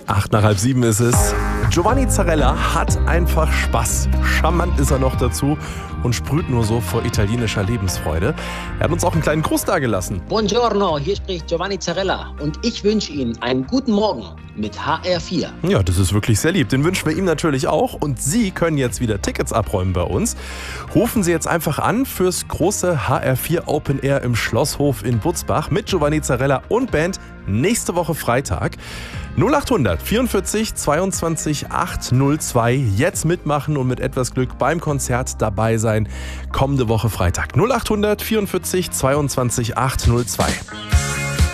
6:08 ist es. Giovanni Zarella hat einfach Spaß. Charmant ist er noch dazu und sprüht nur so vor italienischer Lebensfreude. Er hat uns auch einen kleinen Gruß dagelassen. Buongiorno, hier spricht Giovanni Zarella und ich wünsche Ihnen einen guten Morgen mit HR4. Ja, das ist wirklich sehr lieb. Den wünschen wir ihm natürlich auch. Und Sie können jetzt wieder Tickets abräumen bei uns. Rufen Sie jetzt einfach an fürs große HR4 Open Air im Schlosshof in Butzbach mit Giovanni Zarella und Band nächste Woche Freitag. 0800 44 22 802. Jetzt mitmachen und mit etwas Glück beim Konzert dabei sein. Kommende Woche Freitag. 0800 44 22 802.